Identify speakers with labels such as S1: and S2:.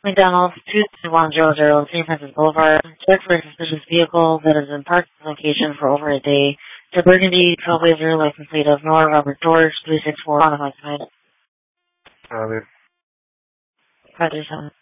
S1: McDonald's, 22100 St. Francis Boulevard. Check for a suspicious vehicle that has been parked at the location for over a day. The Burgundy Trailblazer, license plate of Nora Robert George, 364, on the
S2: 537.
S1: 537.